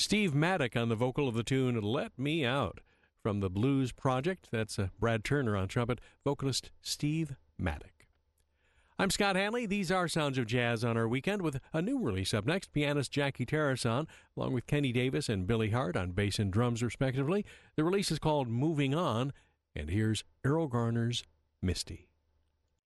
Steve Maddock on the vocal of the tune Let Me Out. From the Blues Project, that's Brad Turner on trumpet, vocalist Steve Maddock. I'm Scott Hanley. These are Sounds of Jazz on our weekend with a new release up next. Pianist Jackie Tarrason, along with Kenny Davis and Billy Hart on bass and drums, respectively. The release is called Moving On, and here's Errol Garner's Misty.